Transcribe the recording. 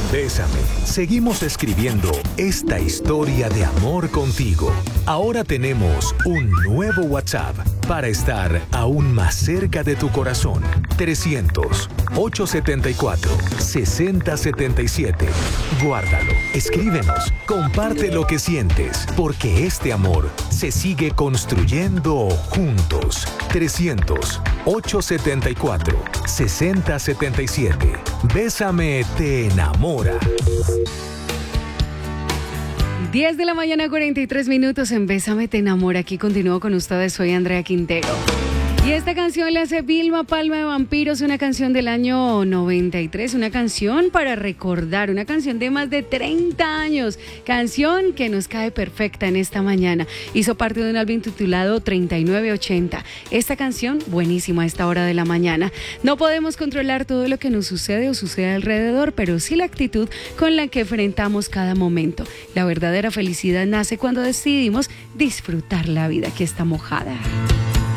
Bésame. Seguimos escribiendo esta historia de amor contigo. Ahora tenemos un nuevo WhatsApp para estar aún más cerca de tu corazón. 300-874-6077. Guárdalo, escríbenos, comparte lo que sientes, porque este amor se sigue construyendo juntos. 300-874-6077. Bésame te enamora. 10 de la mañana, 43 minutos en Bésame te enamora. Aquí continúo con ustedes, soy Andrea Quintero. Y esta canción la hace Vilma Palma de Vampiros, una canción del año 93, una canción para recordar, una canción de más de 30 años, canción que nos cae perfecta en esta mañana. Hizo parte de un álbum titulado 3980. Esta canción, buenísima a esta hora de la mañana. No podemos controlar todo lo que nos sucede o sucede alrededor, pero sí la actitud con la que enfrentamos cada momento. La verdadera felicidad nace cuando decidimos disfrutar la vida que está mojada.